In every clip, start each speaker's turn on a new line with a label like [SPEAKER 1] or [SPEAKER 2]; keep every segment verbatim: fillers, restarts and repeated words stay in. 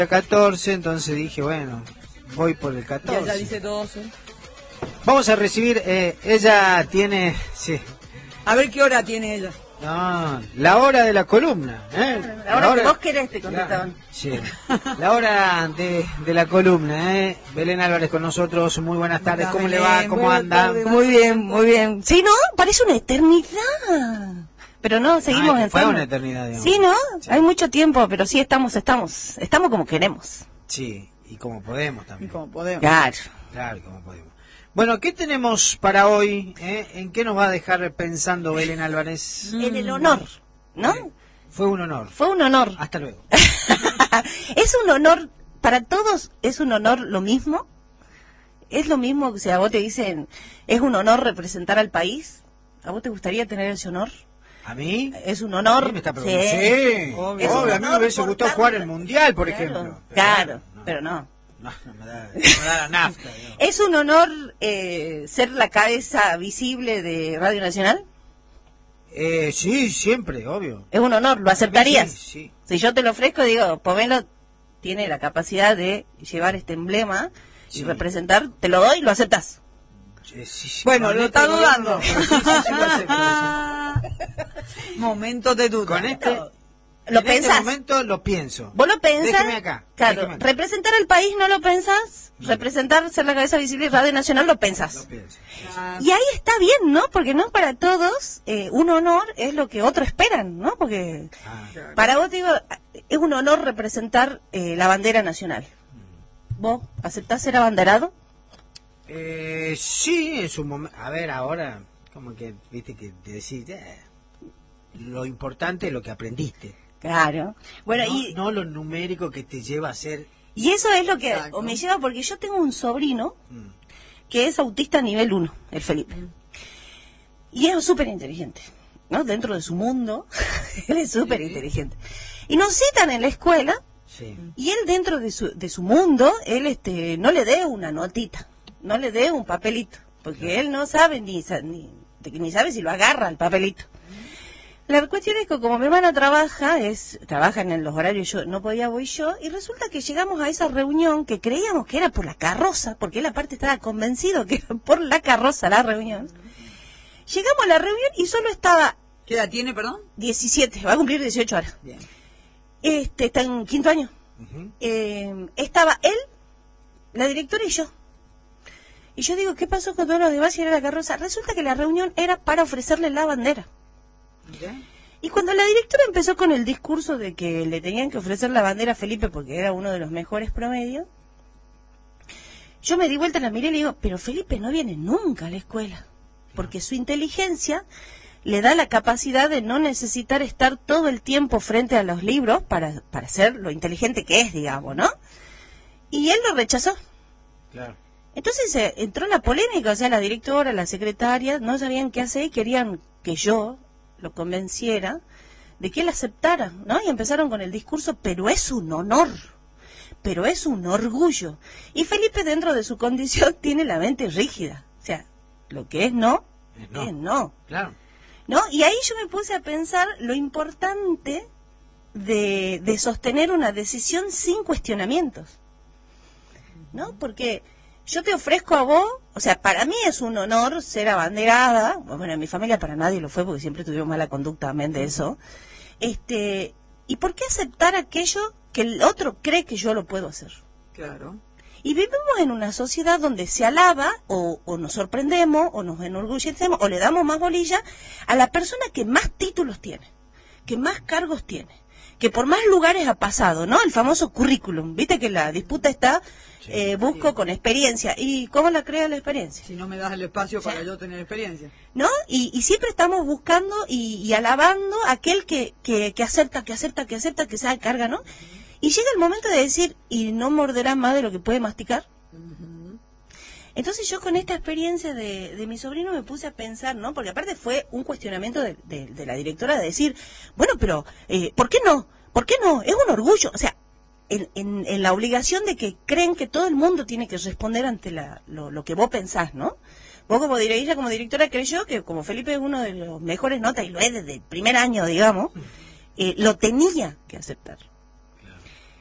[SPEAKER 1] catorce, entonces dije, bueno, voy por el catorce.
[SPEAKER 2] Y ella dice doce.
[SPEAKER 1] Vamos a recibir, eh, ella tiene, sí.
[SPEAKER 2] A ver qué hora tiene ella.
[SPEAKER 1] No, la hora de la columna, ¿eh?
[SPEAKER 3] La hora, la hora que vos querés, te contestaban.
[SPEAKER 1] La, sí, la hora de, de la columna, ¿eh? Belén Álvarez con nosotros, muy buenas tardes, ¿cómo Belén, le va? ¿Cómo anda?
[SPEAKER 3] Tardes, muy bien, muy bien. Sí, ¿no? Parece una eternidad. Pero no, seguimos
[SPEAKER 1] ah,
[SPEAKER 3] en
[SPEAKER 1] fue una eternidad, digamos.
[SPEAKER 3] Sí, ¿no?
[SPEAKER 1] Sí.
[SPEAKER 3] Hay mucho tiempo, pero sí estamos, estamos, estamos como queremos.
[SPEAKER 1] Sí, y como podemos también.
[SPEAKER 2] Y como podemos.
[SPEAKER 3] Claro.
[SPEAKER 1] Claro, como podemos. Bueno, ¿qué tenemos para hoy? ¿Eh? ¿En qué nos va a dejar pensando Belén Álvarez?
[SPEAKER 3] En el honor, ¿no?
[SPEAKER 1] Eh, fue un honor.
[SPEAKER 3] Fue un honor.
[SPEAKER 1] Hasta luego.
[SPEAKER 3] Es un honor, para todos es un honor lo mismo. Es lo mismo, o sea, a vos te dicen, es un honor representar al país. ¿A vos te gustaría tener ese honor?
[SPEAKER 1] ¿A mí?
[SPEAKER 3] Es un honor.
[SPEAKER 1] ¿Sí me está
[SPEAKER 3] sí,
[SPEAKER 1] sí.
[SPEAKER 3] Obvio.
[SPEAKER 1] Obvio. A mí me hubiese gustado jugar el Mundial, por
[SPEAKER 3] claro,
[SPEAKER 1] ejemplo.
[SPEAKER 3] Pero claro, no, pero no.
[SPEAKER 1] No, no me da, no me da la nafta. Digamos.
[SPEAKER 3] ¿Es un honor eh, ser la cabeza visible de Radio Nacional?
[SPEAKER 1] Eh, sí, siempre, obvio.
[SPEAKER 3] Es un honor, ¿lo aceptarías?
[SPEAKER 1] Sí, sí.
[SPEAKER 3] Si yo te lo ofrezco, digo, Pomelo tiene la capacidad de llevar este emblema sí. y representar, te lo doy, ¿lo aceptas?
[SPEAKER 1] Sí, sí, sí.
[SPEAKER 2] Bueno,
[SPEAKER 1] con
[SPEAKER 2] lo
[SPEAKER 1] este
[SPEAKER 2] está dudando.
[SPEAKER 1] No, sí, sí, sí, lo acepto, lo acepto.
[SPEAKER 2] Momento de duda.
[SPEAKER 1] Con este...
[SPEAKER 3] ¿Lo
[SPEAKER 1] en
[SPEAKER 3] pensás?
[SPEAKER 1] este momento lo pienso.
[SPEAKER 3] ¿Vos lo pensás?
[SPEAKER 1] Déjeme acá.
[SPEAKER 3] Claro,
[SPEAKER 1] déjeme acá.
[SPEAKER 3] representar al país no lo pensás, no. Representar, ser la cabeza visible de Radio Nacional lo pensás.
[SPEAKER 1] Lo pienso.
[SPEAKER 3] Ah. Y ahí está bien, ¿no? Porque no para todos eh, un honor es lo que otros esperan, ¿no? Porque ah. para vos, te digo, es un honor representar eh, la bandera nacional. Mm. ¿Vos aceptás ser abanderado?
[SPEAKER 1] Eh, sí, en su momento. A ver, ahora, como que, viste, que te decís, eh, lo importante es lo que aprendiste.
[SPEAKER 3] Claro. Bueno,
[SPEAKER 1] no,
[SPEAKER 3] y
[SPEAKER 1] no lo numérico que te lleva a ser.
[SPEAKER 3] Y eso es lo que o me lleva, porque yo tengo un sobrino mm. que es autista nivel uno, el Felipe. Mm. Y es súper inteligente, ¿no? Dentro de su mundo, él es súper sí. inteligente. Y nos citan en la escuela, sí. y él dentro de su, de su mundo, él este no le dé una notita, no le dé un papelito, porque claro. él no sabe ni, ni, ni sabe si lo agarra el papelito. La cuestión es que como mi hermana trabaja, es trabaja en los horarios, yo no podía, voy yo, y resulta que llegamos a esa reunión que creíamos que era por la carroza, porque él aparte estaba convencido que era por la carroza la reunión. Llegamos a la reunión y solo estaba...
[SPEAKER 2] ¿Qué edad tiene, perdón?
[SPEAKER 3] diecisiete, va a cumplir dieciocho ahora.
[SPEAKER 2] Bien.
[SPEAKER 3] Este, está en quinto año. Uh-huh. eh, estaba él, la directora y yo. Y yo digo, ¿qué pasó con todos los demás y era la carroza? Resulta que la reunión era para ofrecerle la bandera. ¿Okay? Y cuando la directora empezó con el discurso de que le tenían que ofrecer la bandera a Felipe porque era uno de los mejores promedios, yo me di vuelta, la miré y le digo, pero Felipe no viene nunca a la escuela, porque su inteligencia le da la capacidad de no necesitar estar todo el tiempo frente a los libros para, para ser lo inteligente que es, digamos, ¿no? Y él lo rechazó. Claro. Entonces eh, entró la polémica, o sea, la directora, la secretaria, no sabían qué hacer y querían que yo lo convenciera de que él aceptara, ¿no? Y empezaron con el discurso, pero es un honor, pero es un orgullo. Y Felipe, dentro de su condición, tiene la mente rígida. O sea, lo que es no, es no. Es no.
[SPEAKER 1] Claro.
[SPEAKER 3] ¿No? Y ahí yo me puse a pensar lo importante de, de sostener una decisión sin cuestionamientos, ¿no? Porque yo te ofrezco a vos, o sea, para mí es un honor ser abanderada, bueno, en mi familia para nadie lo fue porque siempre tuvimos mala conducta, amén de eso, este, ¿y por qué aceptar aquello que el otro cree que yo lo puedo hacer?
[SPEAKER 2] Claro.
[SPEAKER 3] Y vivimos en una sociedad donde se alaba, o, o nos sorprendemos, o nos enorgullecemos, o le damos más bolilla a la persona que más títulos tiene, que más cargos tiene, que por más lugares ha pasado, ¿no? El famoso currículum, viste que la disputa está, sí, eh, busco sí. con experiencia. ¿Y cómo la crea la experiencia?
[SPEAKER 2] Si no me das el espacio o sea, para yo tener experiencia.
[SPEAKER 3] ¿No? Y, y siempre estamos buscando y, y alabando a aquel que, que, que acepta, que acepta, que acepta, que se da carga, ¿no? Uh-huh. Y llega el momento de decir, ¿y no morderá más de lo que puede masticar? Uh-huh. Entonces yo con esta experiencia de, de mi sobrino me puse a pensar, ¿no? Porque aparte fue un cuestionamiento de, de, de la directora de decir, bueno, pero, eh, ¿por qué no? ¿Por qué no? Es un orgullo. O sea, en, en, en la obligación de que creen que todo el mundo tiene que responder ante la, lo, lo que vos pensás, ¿no? Vos como ella como directora creyó que como Felipe es uno de los mejores notas, y lo es desde el primer año, digamos, eh, lo tenía que aceptar.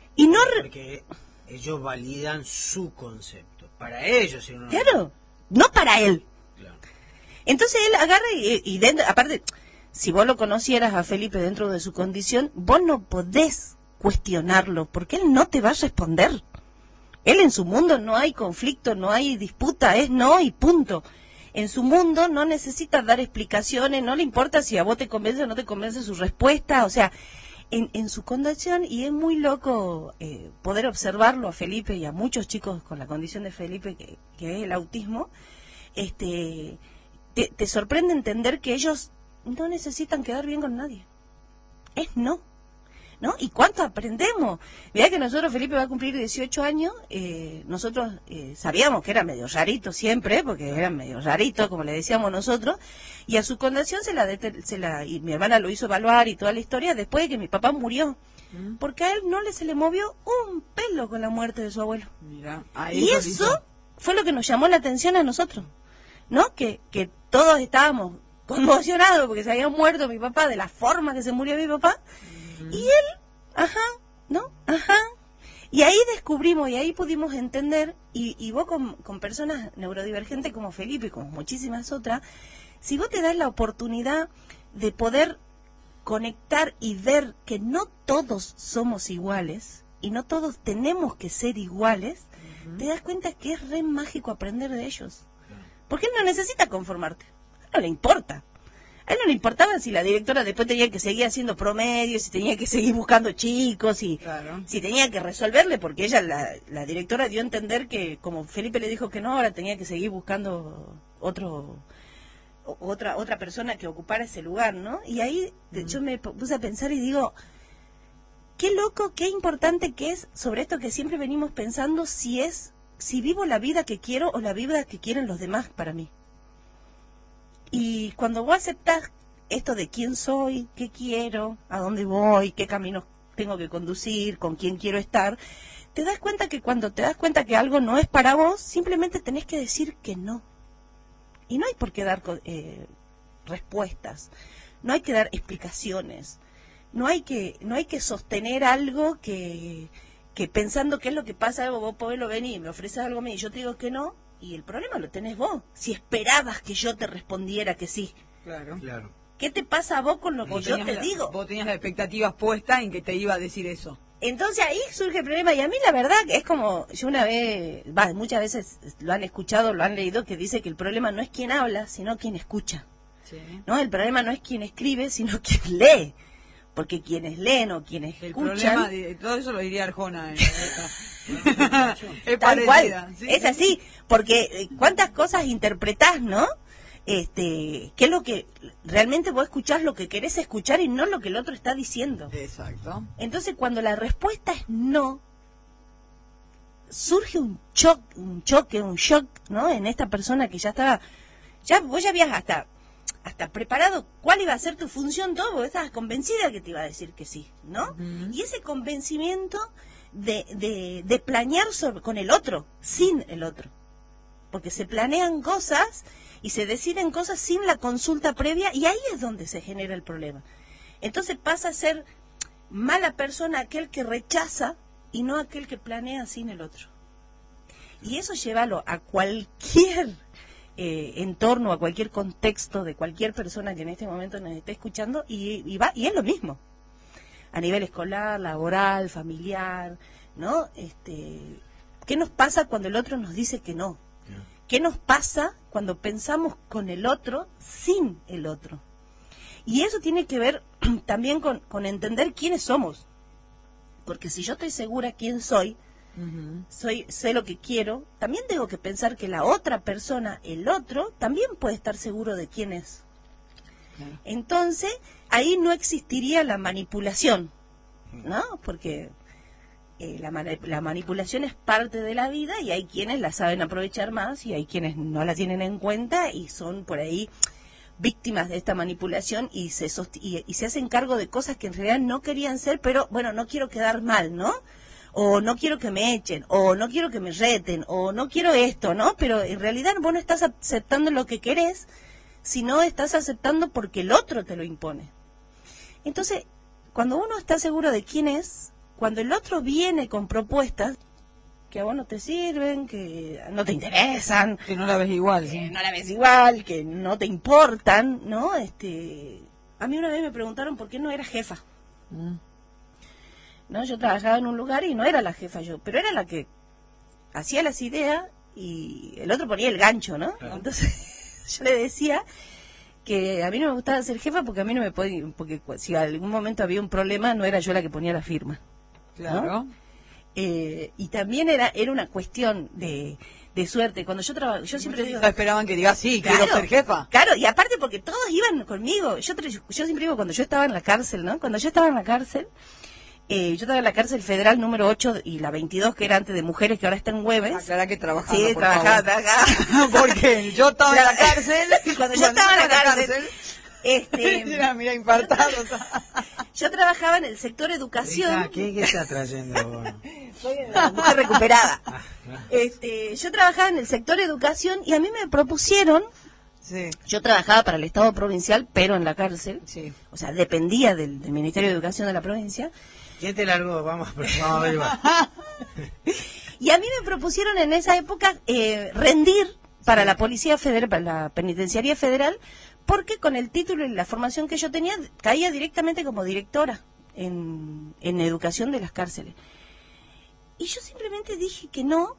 [SPEAKER 3] Y no... Re...
[SPEAKER 1] Porque ellos validan su concepto. Para ellos. Si no...
[SPEAKER 3] Claro, no para él.
[SPEAKER 1] Claro.
[SPEAKER 3] Entonces él agarra y, y dentro, aparte, si vos lo conocieras a Felipe dentro de su condición, vos no podés cuestionarlo, porque él no te va a responder. Él en su mundo no hay conflicto, no hay disputa, es no y punto. En su mundo no necesita dar explicaciones, no le importa si a vos te convence o no te convence su respuesta, o sea, en, en su condición, y es muy loco eh, poder observarlo a Felipe y a muchos chicos con la condición de Felipe, que, que es el autismo, este, te, te sorprende entender que ellos no necesitan quedar bien con nadie. Es no. ¿No? ¿Y cuánto aprendemos? Mirá que nosotros, Felipe va a cumplir dieciocho años, eh, nosotros eh, sabíamos que era medio rarito siempre, porque era medio rarito, como le decíamos nosotros, y a su condición se la, se la y mi hermana lo hizo evaluar y toda la historia después de que mi papá murió, mm. porque a él no le se le movió un pelo con la muerte de su abuelo.
[SPEAKER 2] Mirá,
[SPEAKER 3] y eso hizo. Fue lo que nos llamó la atención a nosotros, ¿no? Que, que todos estábamos conmocionados porque se había muerto mi papá, de la forma que se murió mi papá. Y él, ajá, ¿no? Ajá. Y ahí descubrimos, y ahí pudimos entender, y, y vos con, con personas neurodivergentes como Felipe y como muchísimas otras, si vos te das la oportunidad de poder conectar y ver que no todos somos iguales, y no todos tenemos que ser iguales, uh-huh. te das cuenta que es re mágico aprender de ellos. Porque él no necesita conformarte, no le importa. A él no le importaba si la directora después tenía que seguir haciendo promedios, si tenía que seguir buscando chicos, si, claro. si tenía que resolverle, porque ella, la, la directora, dio a entender que, como Felipe le dijo que no, ahora tenía que seguir buscando otro otra otra persona que ocupara ese lugar, ¿no? Y ahí uh-huh. yo me puse a pensar y digo, qué loco, qué importante que es sobre esto que siempre venimos pensando, si es, si vivo la vida que quiero o la vida que quieren los demás para mí. Y cuando vos aceptás esto de quién soy, qué quiero, a dónde voy, qué caminos tengo que conducir, con quién quiero estar, te das cuenta que cuando te das cuenta que algo no es para vos, simplemente tenés que decir que no. Y no hay por qué dar eh, respuestas, no hay que dar explicaciones, no hay que no hay que sostener algo que, que pensando qué es lo que pasa, vos podés lo venir y me ofreces algo a mí y yo te digo que no. Y el problema lo tenés vos, si esperabas que yo te respondiera que sí.
[SPEAKER 2] Claro.
[SPEAKER 1] Claro.
[SPEAKER 3] ¿Qué te pasa a vos con lo que yo te
[SPEAKER 2] la,
[SPEAKER 3] digo?
[SPEAKER 2] Vos tenías las expectativas puestas en que te iba a decir eso.
[SPEAKER 3] Entonces ahí surge el problema, y a mí la verdad que es como, yo una vez, va, muchas veces lo han escuchado, lo han leído, que dice que el problema no es quien habla, sino quien escucha. Sí. ¿No? El problema no es quien escribe, sino quien lee. Porque quienes leen o quienes
[SPEAKER 2] el
[SPEAKER 3] escuchan...
[SPEAKER 2] Problema de, todo eso lo diría Arjona. Eh.
[SPEAKER 3] es Tal cual, ¿sí? Es así, porque cuántas cosas interpretás, ¿no? Este, ¿qué es lo que realmente vos escuchás lo que querés escuchar y no lo que el otro está diciendo?
[SPEAKER 2] Exacto.
[SPEAKER 3] Entonces, cuando la respuesta es no, surge un choque, un choque, un shock, ¿no? En esta persona que ya estaba, ya vos ya habías hasta hasta preparado cuál iba a ser tu función, todo, porque estabas convencida que te iba a decir que sí, ¿no? Uh-huh. Y ese convencimiento de, de, de planear sobre, con el otro, sin el otro. Porque se planean cosas y se deciden cosas sin la consulta previa, y ahí es donde se genera el problema. Entonces pasa a ser mala persona aquel que rechaza y no aquel que planea sin el otro. Y eso llévalo a cualquier eh, entorno, a cualquier contexto de cualquier persona que en este momento nos esté escuchando, y, y va y es lo mismo. A nivel escolar, laboral, familiar, ¿no? Este, ¿qué nos pasa cuando el otro nos dice que no? ¿Qué nos pasa cuando pensamos con el otro sin el otro? Y eso tiene que ver también con, con entender quiénes somos. Porque si yo estoy segura quién soy, uh-huh. soy, sé lo que quiero, también tengo que pensar que la otra persona, el otro, también puede estar seguro de quién es. Uh-huh. Entonces, ahí no existiría la manipulación, ¿no? Porque eh, la, la manipulación es parte de la vida y hay quienes la saben aprovechar más y hay quienes no la tienen en cuenta y son por ahí víctimas de esta manipulación y se y, y se hacen cargo de cosas que en realidad no querían ser, pero bueno, no quiero quedar mal, ¿no? O no quiero que me echen, o no quiero que me reten, o no quiero esto, ¿no? Pero en realidad vos no estás aceptando lo que querés, sino estás aceptando porque el otro te lo impone. Entonces, cuando uno está seguro de quién es, cuando el otro viene con propuestas que a vos no te sirven, que no te interesan,
[SPEAKER 2] Que no la ves igual,
[SPEAKER 3] que
[SPEAKER 2] sí.
[SPEAKER 3] no la ves igual, que no te importan, ¿no? Este, a mí una vez me preguntaron por qué no era jefa.
[SPEAKER 2] Mm.
[SPEAKER 3] ¿No? Yo trabajaba en un lugar y no era la jefa yo, pero era la que hacía las ideas y el otro ponía el gancho, ¿no?
[SPEAKER 1] Claro.
[SPEAKER 3] Entonces yo le decía que a mí no me gustaba ser jefa porque a mí no me podía, porque si en algún momento había un problema no era yo la que ponía la firma.
[SPEAKER 2] Claro.
[SPEAKER 3] Eh, y también era era una cuestión de, de suerte. Cuando yo trabajaba, yo siempre digo...
[SPEAKER 2] No esperaban que digas, sí, quiero
[SPEAKER 3] Claro,
[SPEAKER 2] ser jefa.
[SPEAKER 3] Claro, y aparte porque todos iban conmigo. Yo, tra- yo siempre digo, cuando yo estaba en la cárcel, ¿no? Cuando yo estaba en la cárcel, eh, yo estaba en la cárcel federal número ocho y la veintidós, que era antes de mujeres, que ahora está en Güemes.
[SPEAKER 2] Aclará que trabajaba,
[SPEAKER 3] Sí,
[SPEAKER 2] por
[SPEAKER 3] trabajaba,
[SPEAKER 2] favor.
[SPEAKER 3] trabajaba.
[SPEAKER 2] Porque yo estaba en la cárcel.
[SPEAKER 3] Cuando yo estaba en la cárcel, este,
[SPEAKER 2] Mira, mira, infartado.
[SPEAKER 3] yo trabajaba en el sector educación.
[SPEAKER 1] Rita, ¿qué, ¿Qué está trayendo vos?
[SPEAKER 3] Soy una mujer recuperada. Este, yo trabajaba en el sector educación y a mí me propusieron,
[SPEAKER 2] Sí,
[SPEAKER 3] yo trabajaba para el Estado provincial, pero en la cárcel,
[SPEAKER 2] sí.
[SPEAKER 3] o sea, dependía del, del Ministerio de Educación de la provincia,
[SPEAKER 1] ¿Quién te largó? Vamos, vamos a ver. Va.
[SPEAKER 3] y a mí me propusieron en esa época eh, rendir para la Policía Federal, para la Penitenciaría Federal, porque con el título y la formación que yo tenía, caía directamente como directora en, en educación de las cárceles. Y yo simplemente dije que no,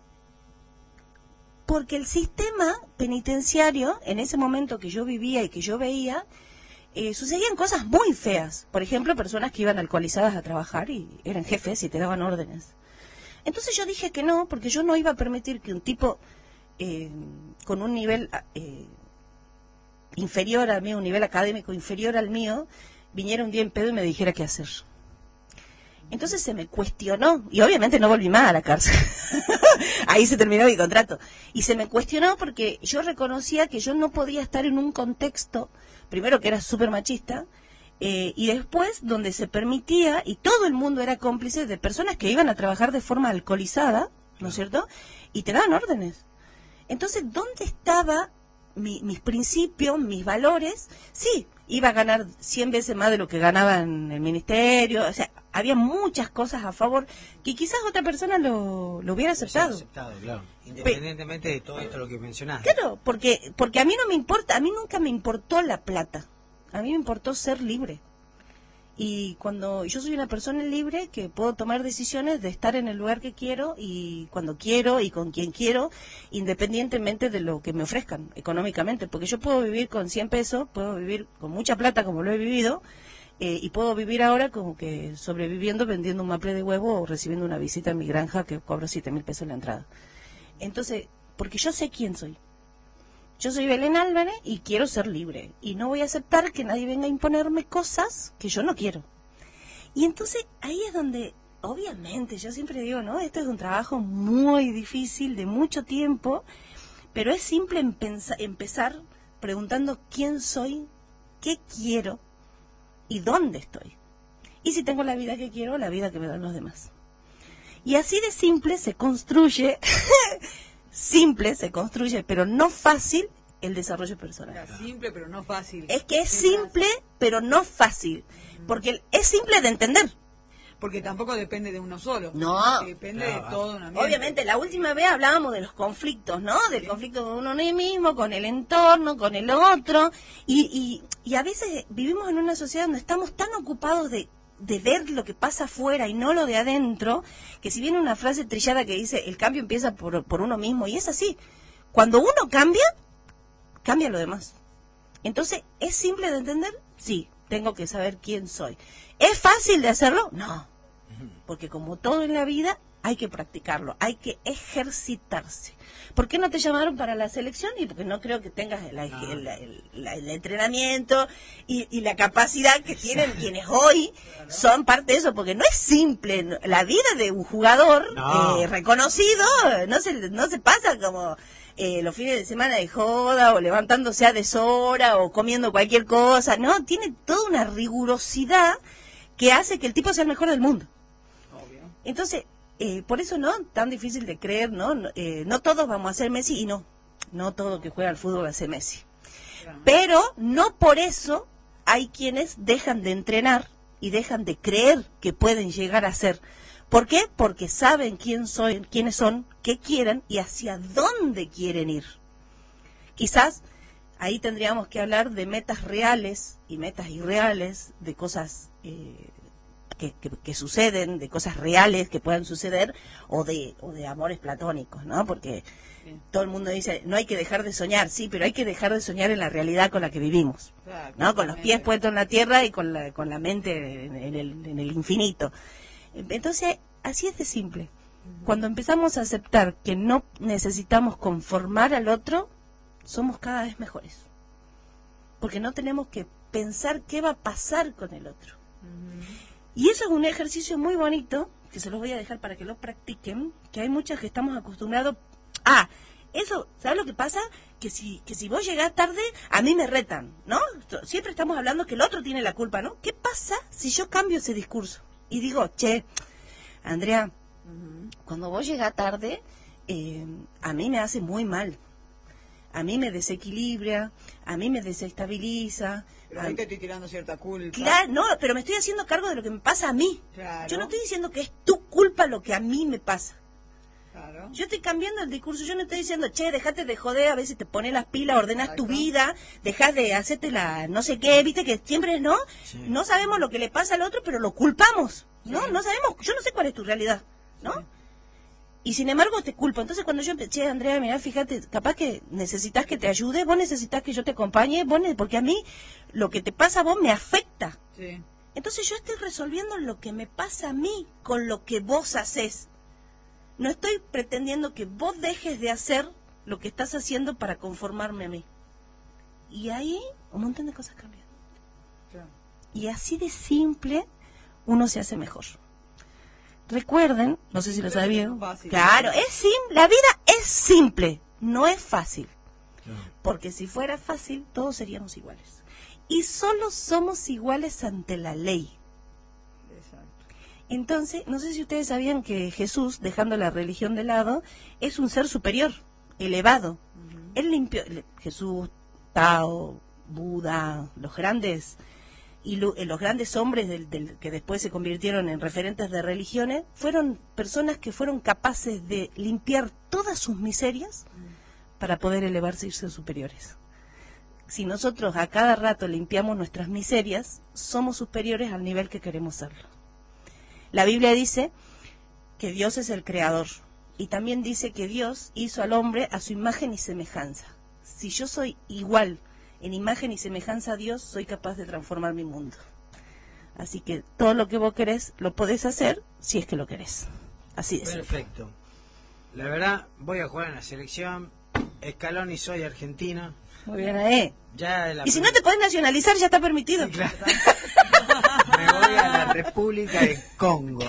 [SPEAKER 3] porque el sistema penitenciario, en ese momento que yo vivía y que yo veía, eh, sucedían cosas muy feas. Por ejemplo, personas que iban alcoholizadas a trabajar y eran jefes y te daban órdenes. Entonces yo dije que no, porque yo no iba a permitir que un tipo eh, con un nivel eh, inferior al mío, un nivel académico inferior al mío, viniera un día en pedo y me dijera qué hacer. Entonces se me cuestionó, y obviamente no volví más a la cárcel. Ahí se terminó mi contrato. Y se me cuestionó porque yo reconocía que yo no podía estar en un contexto, primero que era súper machista, eh, y después donde se permitía, y todo el mundo era cómplice de personas que iban a trabajar de forma alcoholizada, ¿no es cierto? Y te daban órdenes. Entonces, ¿dónde estaba mi, mis principios, mis valores? Sí, iba a ganar cien veces más de lo que ganaba en el ministerio, o sea, había muchas cosas a favor que quizás otra persona lo, lo hubiera aceptado.
[SPEAKER 1] aceptado, claro. Independientemente de todo esto lo que mencionaste.
[SPEAKER 3] Claro, porque, porque a mí no me importa, a mí nunca me importó la plata, a mí me importó ser libre. Y cuando yo soy una persona libre que puedo tomar decisiones de estar en el lugar que quiero y cuando quiero y con quien quiero, independientemente de lo que me ofrezcan económicamente, porque yo puedo vivir con cien pesos, puedo vivir con mucha plata como lo he vivido, eh, y puedo vivir ahora como que sobreviviendo vendiendo un maple de huevo o recibiendo una visita en mi granja que cobro siete mil pesos la entrada. Entonces, porque yo sé quién soy. Yo soy Belén Álvarez y quiero ser libre. Y no voy a aceptar que nadie venga a imponerme cosas que yo no quiero. Y entonces ahí es donde, obviamente, yo siempre digo, ¿no? Esto es un trabajo muy difícil, de mucho tiempo, pero es simple empensa- empezar preguntando quién soy, qué quiero y dónde estoy. Y si tengo la vida que quiero, la vida que me dan los demás. Y así de simple se construye... simple se construye, pero no fácil, el desarrollo personal.
[SPEAKER 2] Era simple, pero no fácil.
[SPEAKER 3] Es que es simple, pero no fácil, porque es simple de entender.
[SPEAKER 2] Porque tampoco depende de uno solo.
[SPEAKER 3] No.
[SPEAKER 2] Depende
[SPEAKER 1] Claro.
[SPEAKER 2] de todo un ambiente.
[SPEAKER 3] Obviamente, la última vez hablábamos de los conflictos, ¿no? Del conflicto con uno mismo, con el entorno, con el otro, y, y, y a veces vivimos en una sociedad donde estamos tan ocupados de de ver lo que pasa afuera y no lo de adentro, que si viene una frase trillada que dice, el cambio empieza por, por uno mismo, y es así. Cuando uno cambia, cambia lo demás. Entonces, ¿es simple de entender? Sí, tengo que saber quién soy. ¿Es fácil de hacerlo? No. Porque como todo en la vida, hay que practicarlo, hay que ejercitarse. ¿Por qué no te llamaron para la selección? Y porque no creo que tengas el, el, el, el, la- el entrenamiento y, y la capacidad que tienen quienes hoy son parte de eso, porque no es simple. no- La vida de un jugador
[SPEAKER 1] No.
[SPEAKER 3] eh, reconocido no se, no se pasa como eh, los fines de semana de joda o levantándose a deshora o comiendo cualquier cosa. No, tiene toda una rigurosidad que hace que el tipo sea el mejor del mundo.
[SPEAKER 2] Obvio.
[SPEAKER 3] Entonces, eh, por eso no, tan difícil de creer, ¿no? No, eh, no todos vamos a ser Messi y no, no todo que juega al fútbol va a ser Messi.
[SPEAKER 2] Claro.
[SPEAKER 3] Pero no por eso hay quienes dejan de entrenar y dejan de creer que pueden llegar a ser. ¿Por qué? Porque saben quién soy, quiénes son, qué quieren y hacia dónde quieren ir. Quizás ahí tendríamos que hablar de metas reales y metas irreales, de cosas eh, que, que, que suceden, de cosas reales que puedan suceder, o de, o de amores platónicos, ¿no? Porque
[SPEAKER 2] Bien.
[SPEAKER 3] todo el mundo dice, no hay que dejar de soñar, sí, pero hay que dejar de soñar en la realidad con la que vivimos,
[SPEAKER 2] Claro,
[SPEAKER 3] ¿no? Con los pies
[SPEAKER 2] completamente.
[SPEAKER 3] puestos en la tierra y con la, con la mente en, en el, en el infinito. Entonces, así es de simple. Cuando empezamos a aceptar que no necesitamos conformar al otro, somos cada vez mejores. Porque no tenemos que pensar qué va a pasar con el otro.
[SPEAKER 2] Ujú.
[SPEAKER 3] Y eso es un ejercicio muy bonito, que se los voy a dejar para que lo practiquen, que hay muchas que estamos acostumbrados. Ah, eso, ¿sabes lo que pasa? Que si, que si vos llegás tarde, a mí me retan, ¿no? Siempre estamos hablando que el otro tiene la culpa, ¿no? ¿Qué pasa si yo cambio ese discurso? Y digo, che, Andrea,
[SPEAKER 2] Ujú.
[SPEAKER 3] cuando vos llegás tarde, eh, a mí me hace muy mal. A mí me desequilibra, a mí me desestabiliza.
[SPEAKER 2] Pero
[SPEAKER 3] a-
[SPEAKER 2] ahí te estoy tirando cierta culpa.
[SPEAKER 3] Claro, no, pero me estoy haciendo cargo de lo que me pasa a mí.
[SPEAKER 2] Claro.
[SPEAKER 3] Yo no estoy diciendo que es tu culpa lo que a mí me pasa.
[SPEAKER 2] Claro.
[SPEAKER 3] Yo estoy cambiando el discurso, yo no estoy diciendo, che, dejate de joder, a veces te pones las pilas, ordenas tu
[SPEAKER 2] Exacto.
[SPEAKER 3] vida, dejas de hacerte la no sé qué, viste que siempre es no,
[SPEAKER 1] Sí.
[SPEAKER 3] no sabemos lo que le pasa al otro, pero lo culpamos, ¿no?
[SPEAKER 2] Sí.
[SPEAKER 3] No sabemos, yo no sé cuál es tu realidad, ¿no?
[SPEAKER 2] Sí.
[SPEAKER 3] Y sin embargo te culpo. Entonces cuando yo empecé, Andrea, mirá, fíjate, capaz que necesitas que te ayude, vos necesitas que yo te acompañe, vos ne- porque a mí lo que te pasa a vos me afecta.
[SPEAKER 2] Sí.
[SPEAKER 3] Entonces yo estoy resolviendo lo que me pasa a mí con lo que vos haces. No estoy pretendiendo que vos dejes de hacer lo que estás haciendo para conformarme a mí. Y ahí un montón de cosas cambian.
[SPEAKER 2] Claro.
[SPEAKER 3] Y así de simple uno se hace mejor. Recuerden, no sé si lo
[SPEAKER 2] Pero
[SPEAKER 3] sabían.
[SPEAKER 2] es fácil.
[SPEAKER 3] Claro, es simple, la vida es simple, no es fácil.
[SPEAKER 1] Claro.
[SPEAKER 3] Porque si fuera fácil, todos seríamos iguales. Y solo somos iguales ante la ley.
[SPEAKER 2] Exacto.
[SPEAKER 3] Entonces, no sé si ustedes sabían que Jesús, dejando la religión de lado, es un ser superior, elevado.
[SPEAKER 2] Ujú.
[SPEAKER 3] Él limpió, le- Jesús, Tao, Buda, los grandes y lo- eh, los grandes hombres del, del- que después se convirtieron en referentes de religiones, fueron personas que fueron capaces de limpiar todas sus miserias para poder elevarse y ser superiores. Si nosotros a cada rato limpiamos nuestras miserias, somos superiores al nivel que queremos serlo. La Biblia dice que Dios es el creador y también dice que Dios hizo al hombre a su imagen y semejanza. Si yo soy igual en imagen y semejanza a Dios, soy capaz de transformar mi mundo. Así que todo lo que vos querés lo podés hacer si es que lo querés. Así de simple.
[SPEAKER 1] Perfecto. La verdad, voy a jugar en la selección. Scaloni, soy argentina.
[SPEAKER 3] Muy bien ahí.
[SPEAKER 1] Ya la
[SPEAKER 3] Y si no te podés nacionalizar, ya está permitido.
[SPEAKER 1] Claro. Me voy a la República de Congo.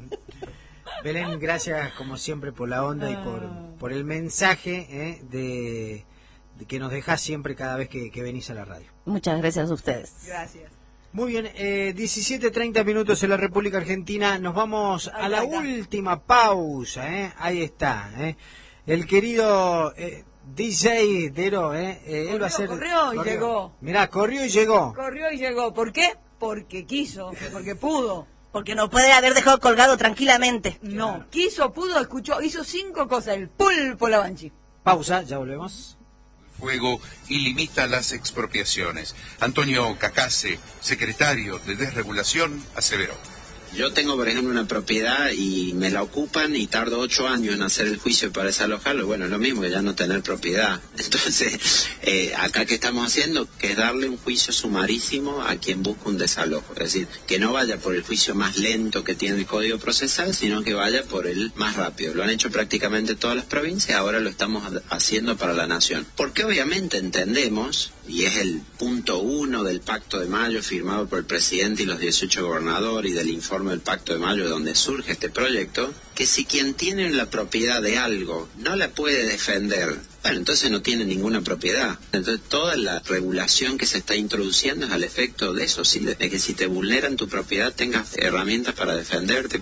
[SPEAKER 1] Belén, gracias como siempre por la onda y por, por el mensaje eh, de, de que nos dejás siempre cada vez que, que venís a la radio.
[SPEAKER 3] Muchas gracias a ustedes.
[SPEAKER 2] Gracias.
[SPEAKER 1] Muy bien, eh, diecisiete treinta minutos en la República Argentina. Nos vamos a
[SPEAKER 2] Ahí
[SPEAKER 1] la
[SPEAKER 2] está.
[SPEAKER 1] última pausa. Eh. Ahí está. Eh. El querido eh, D J Dero, eh, eh, él va a ser.
[SPEAKER 2] Corrió, corrió y llegó.
[SPEAKER 1] Mirá, corrió y llegó.
[SPEAKER 2] Corrió y llegó. ¿Por qué? Porque quiso, porque pudo.
[SPEAKER 3] Porque nos puede haber dejado colgado tranquilamente.
[SPEAKER 2] No, quiso, pudo, escuchó, hizo cinco cosas. El pulpo la banchi.
[SPEAKER 1] Pausa, ya volvemos.
[SPEAKER 4] Fuego y limita las expropiaciones. Antonio Cacase, secretario de Desregulación, aseveró.
[SPEAKER 5] Yo tengo, por ejemplo, una propiedad y me la ocupan y tardo ocho años en hacer el juicio para desalojarlo. Bueno, es lo mismo que ya no tener propiedad. Entonces, eh, acá que estamos haciendo, que es darle un juicio sumarísimo a quien busca un desalojo. Es decir, que no vaya por el juicio más lento que tiene el Código Procesal, sino que vaya por el más rápido. Lo han hecho prácticamente todas las provincias, ahora lo estamos haciendo para la Nación. Porque obviamente entendemos, y es el punto uno del Pacto de Mayo firmado por el presidente y los dieciocho gobernadores y del informe del Pacto de Mayo donde surge este proyecto, que si quien tiene la propiedad de algo no la puede defender, bueno, entonces no tiene ninguna propiedad. Entonces toda la regulación que se está introduciendo es al efecto de eso, ¿sí? De que si te vulneran tu propiedad tengas herramientas para defenderte.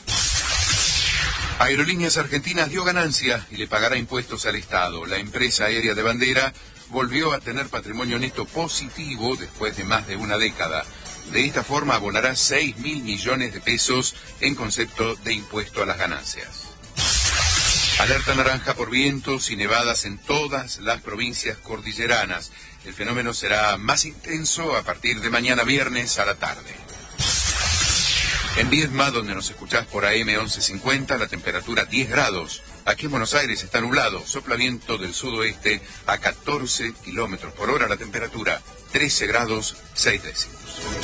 [SPEAKER 4] Aerolíneas Argentinas dio ganancia y le pagará impuestos al Estado. La empresa aérea de bandera volvió a tener patrimonio neto positivo después de más de una década. De esta forma abonará seis mil millones de pesos en concepto de impuesto a las ganancias. Alerta naranja por vientos y nevadas en todas las provincias cordilleranas. El fenómeno será más intenso a partir de mañana viernes a la tarde. En Viedma, donde nos escuchás por A M once cincuenta, la temperatura diez grados. Aquí en Buenos Aires está nublado, sopla viento del sudoeste a catorce kilómetros por hora, la temperatura trece grados seis décimos.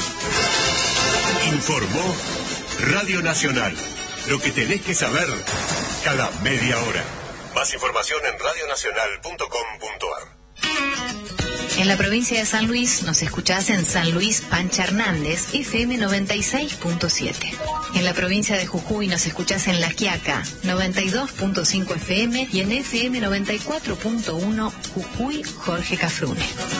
[SPEAKER 6] Informó Radio Nacional. Lo que tenés que saber cada media hora. Más información en radio nacional punto com punto a r.
[SPEAKER 7] En la provincia de San Luis nos escuchás en San Luis Pancha Hernández, F M noventa y seis punto siete. En la provincia de Jujuy nos escuchás en La Quiaca, noventa y dos punto cinco F M y en F M noventa y cuatro punto uno Jujuy Jorge Cafrune.